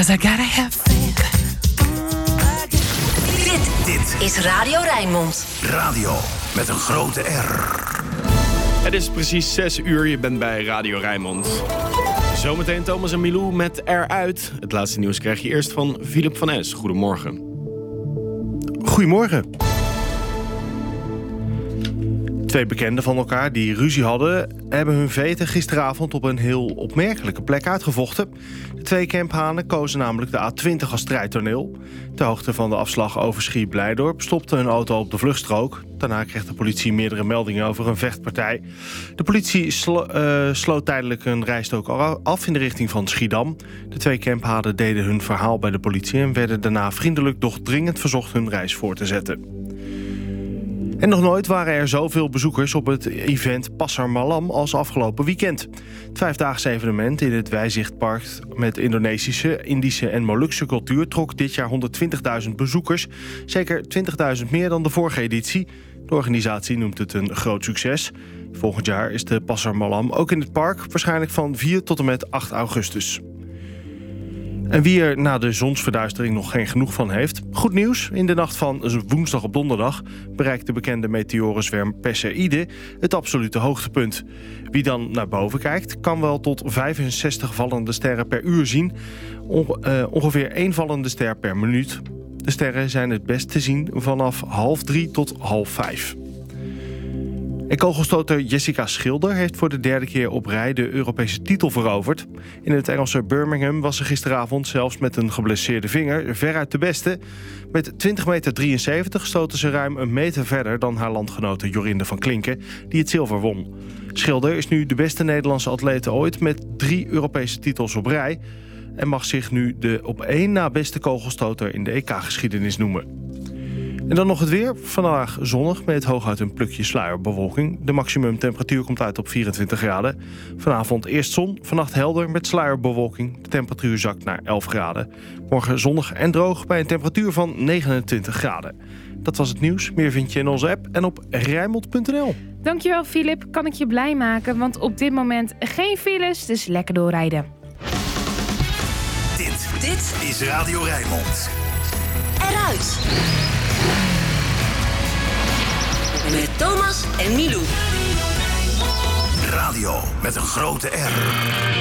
'Cause I gotta have faith. Dit is Radio Rijnmond. Radio met een grote R. Het is precies 6 uur, je bent bij Radio Rijnmond. Zometeen Thomas en Milou met Eruit. Het laatste nieuws krijg je eerst van Philip van Es. Goedemorgen. Goedemorgen. 2 bekenden van elkaar die ruzie hadden, hebben hun veten gisteravond op een heel opmerkelijke plek uitgevochten. De 2 Kemphanen kozen namelijk de A20 als strijdtoneel. Ter hoogte van de afslag Overschie-Blijdorp stopte hun auto op de vluchtstrook. Daarna kreeg de politie meerdere meldingen over een vechtpartij. De politie sloot tijdelijk een rijstrook af in de richting van Schiedam. De 2 Kemphanen deden hun verhaal bij de politie en werden daarna vriendelijk doch dringend verzocht hun reis voor te zetten. En nog nooit waren er zoveel bezoekers op het event Pasar Malam als afgelopen weekend. Het 5-daagse evenement in het Wijzichtpark met Indonesische, Indische en Molukse cultuur trok dit jaar 120.000 bezoekers. Zeker 20.000 meer dan de vorige editie. De organisatie noemt het een groot succes. Volgend jaar is de Pasar Malam ook in het park, waarschijnlijk van 4 tot en met 8 augustus. En wie er na de zonsverduistering nog geen genoeg van heeft, goed nieuws. In de nacht van woensdag op donderdag bereikt de bekende meteorenzwerm Perseïde het absolute hoogtepunt. Wie dan naar boven kijkt, kan wel tot 65 vallende sterren per uur zien. Ongeveer 1 vallende ster per minuut. De sterren zijn het best te zien vanaf 2:30 tot 4:30. En kogelstoter Jessica Schilder heeft voor de 3e keer op rij de Europese titel veroverd. In het Engelse Birmingham was ze gisteravond zelfs met een geblesseerde vinger veruit de beste. Met 20,73 meter stoten ze ruim een meter verder dan haar landgenote Jorinde van Klinken, die het zilver won. Schilder is nu de beste Nederlandse atlete ooit met 3 Europese titels op rij en mag zich nu de op 1 na beste kogelstoter in de EK-geschiedenis noemen. En dan nog het weer. Vandaag zonnig met hooguit een plukje sluierbewolking. De maximumtemperatuur komt uit op 24 graden. Vanavond eerst zon, vannacht helder met sluierbewolking. De temperatuur zakt naar 11 graden. Morgen zonnig en droog bij een temperatuur van 29 graden. Dat was het nieuws. Meer vind je in onze app en op Rijnmond.nl. Dankjewel, Filip. Kan ik je blij maken, want op dit moment geen files, dus lekker doorrijden. Dit is Radio Rijnmond. Eruit. Met Thomas en Milou. Radio met een grote R.